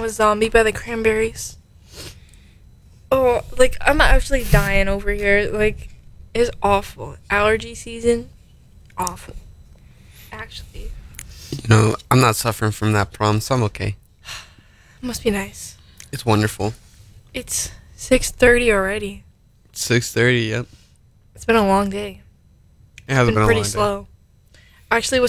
a Zombie by the Cranberries. Oh, like, I'm actually dying over here. Like, it's awful. Allergy season, awful. Actually, I'm not suffering from that problem, so I'm okay. must be nice. It's wonderful. It's 6:30 already. 6:30. Yep. It's been a long day. It has Been been a pretty long day. slow. Actually,